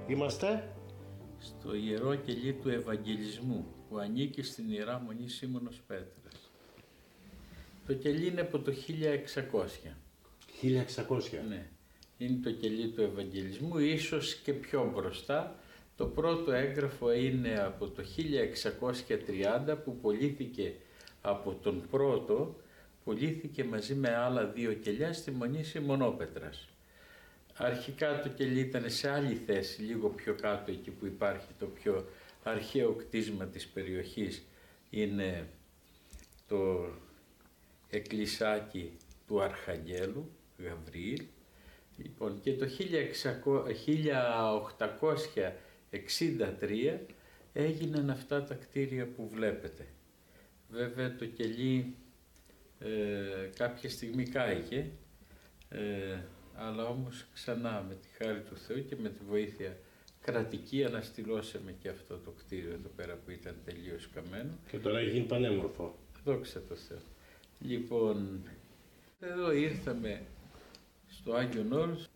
Είμαστε στο Ιερό Κελί του Ευαγγελισμού που ανήκει στην Ιερά Μονή Σίμωνος Πέτρας. Το κελί είναι από το 1600. 1600. Ναι. Είναι το κελί του Ευαγγελισμού, ίσως και πιο μπροστά. Το πρώτο έγγραφο είναι από το 1630 που πωλήθηκε από τον πρώτο, πωλήθηκε μαζί με άλλα δύο κελιά στη Μονή Σιμωνόπετρας. Αρχικά το κελί ήταν σε άλλη θέση, λίγο πιο κάτω, εκεί που υπάρχει το πιο αρχαίο κτίσμα της περιοχής, είναι το εκκλησάκι του Αρχαγγέλου Γαβριήλ. Λοιπόν, και το 1863 έγιναν αυτά τα κτίρια που βλέπετε. Βέβαια το κελί κάποια στιγμή κάηκε, αλλά όμως ξανά με τη χάρη του Θεού και με τη βοήθεια κρατική αναστηλώσαμε και αυτό το κτίριο εδώ πέρα που ήταν τελείως καμένο. Και τώρα έχει γίνει πανέμορφο. Δόξα τω Θεώ. Λοιπόν, εδώ ήρθαμε στο Άγιον Όρος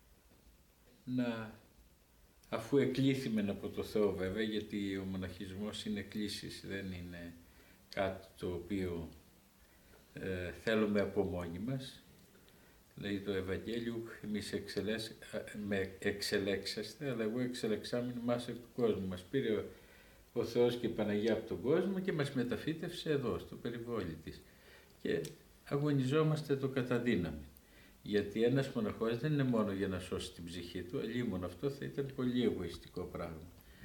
αφού εκλήθημεν από το Θεό βέβαια, γιατί ο μοναχισμός είναι εκκλήσεις, δεν είναι κάτι το οποίο θέλουμε από μόνοι μας. Λέει το Ευαγγέλιο, εμείς με εξελέξαστε, αλλά εγώ εξελεξάμην μας εκ του κόσμου. Μας πήρε ο Θεός και η Παναγία από τον κόσμο και μας μεταφύτευσε εδώ, στο περιβόλι της. Και αγωνιζόμαστε το καταδύναμη. Γιατί ένας μοναχός δεν είναι μόνο για να σώσει την ψυχή του, αλλήμον αυτό θα ήταν πολύ εγωιστικό πράγμα.